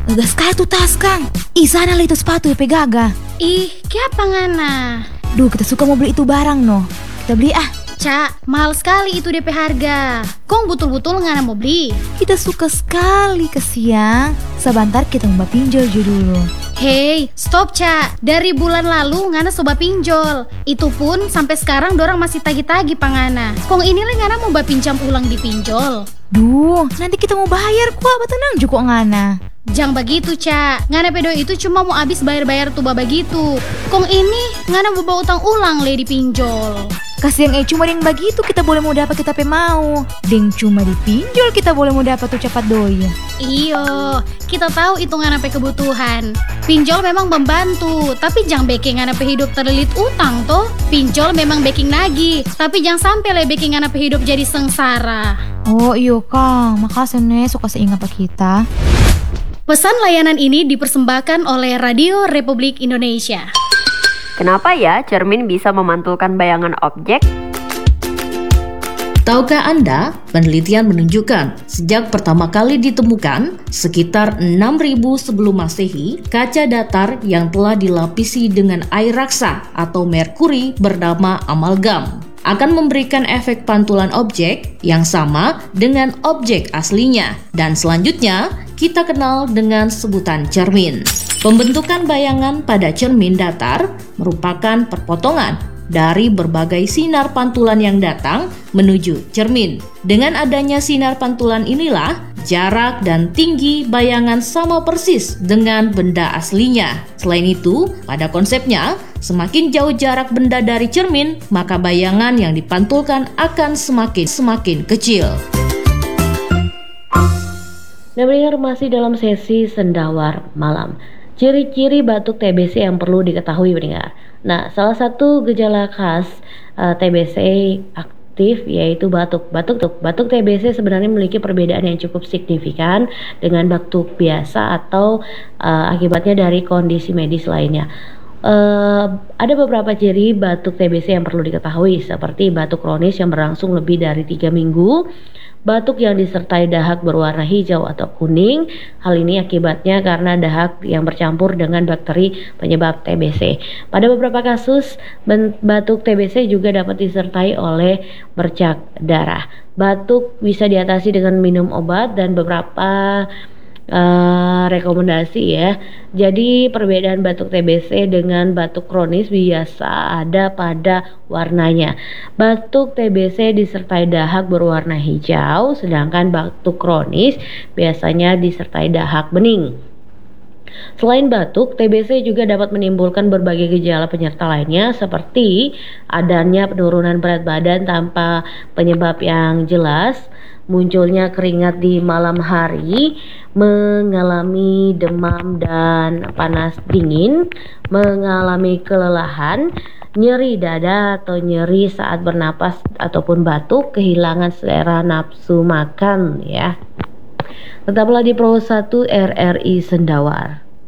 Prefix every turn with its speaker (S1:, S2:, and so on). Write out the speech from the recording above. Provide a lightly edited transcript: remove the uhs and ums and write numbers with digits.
S1: Gagas kaya tuh tas, Kang. Ih, sana lah itu sepatu ya pegaga.
S2: Ih, kenapa ngana?
S1: Duh, kita suka mau beli itu barang no. Kita beli ah.
S2: Cak, mahal sekali itu DP harga. Kong betul-betul ngana mau beli?
S1: Kita suka sekali ke siang. Sebentar kita mau pinjol aja dulu.
S2: Hei, stop Cak. Dari bulan lalu ngana coba pinjol. Itu pun sampai sekarang dorang masih tagi-tagi pangana. Kong ini lah ngana mau pinjam ulang di pinjol.
S1: Duh, nanti kita mau bayar kok, apa tenang juga ngana.
S2: Jangan begitu Cak. Ngana pedo itu cuma mau habis bayar-bayar tuh begitu. Kong ini ngana mau bawa utang ulang le di pinjol.
S1: Kasih yang cuma ding begitu kita boleh mau dapat kita pe mau. Ding cuma dipinjol kita boleh mau dapat tuh cepat doi.
S2: Iyo, kita tahu itu ngana pe kebutuhan. Pinjol memang membantu, tapi jangan bikin ngana pe hidup terlilit utang toh. Pinjol memang baking nagih, tapi jangan sampai le bikin ngana pe hidup jadi sengsara.
S1: Oh iyo Kang, makasih nih suka seingat kita.
S2: Pesan layanan ini dipersembahkan oleh Radio Republik Indonesia.
S3: Kenapa ya cermin bisa memantulkan bayangan objek?
S4: Tahukah Anda, penelitian menunjukkan sejak pertama kali ditemukan sekitar 6.000 sebelum Masehi, kaca datar yang telah dilapisi dengan air raksa atau merkuri bernama amalgam akan memberikan efek pantulan objek yang sama dengan objek aslinya, dan selanjutnya kita kenal dengan sebutan cermin. Pembentukan bayangan pada cermin datar merupakan perpotongan dari berbagai sinar pantulan yang datang menuju cermin. Dengan adanya sinar pantulan inilah jarak dan tinggi bayangan sama persis dengan benda aslinya. Selain itu, pada konsepnya, semakin jauh jarak benda dari cermin, maka bayangan yang dipantulkan akan semakin kecil.
S5: Nah, pendengar masih dalam sesi Sendawar Malam. Ciri-ciri batuk TBC yang perlu diketahui pendengar. Nah, salah satu gejala khas TBC aktif yaitu batuk. Batuk TBC sebenarnya memiliki perbedaan yang cukup signifikan dengan batuk biasa atau akibatnya dari kondisi medis lainnya. Ada beberapa ciri batuk TBC yang perlu diketahui seperti batuk kronis yang berlangsung lebih dari 3 minggu, batuk yang disertai dahak berwarna hijau atau kuning. Hal ini akibatnya karena dahak yang bercampur dengan bakteri penyebab TBC. Pada beberapa kasus, batuk TBC juga dapat disertai oleh bercak darah. Batuk bisa diatasi dengan minum obat dan beberapa rekomendasi ya. Jadi perbedaan batuk TBC dengan batuk kronis biasa ada pada warnanya. Batuk TBC disertai dahak berwarna hijau, sedangkan batuk kronis biasanya disertai dahak bening. Selain batuk, TBC juga dapat menimbulkan berbagai gejala penyerta lainnya seperti adanya penurunan berat badan tanpa penyebab yang jelas, munculnya keringat di malam hari, mengalami demam dan panas dingin, mengalami kelelahan, nyeri dada atau nyeri saat bernapas ataupun batuk, kehilangan selera nafsu makan ya. Tetaplah di Pro 1 RRI Sendawar.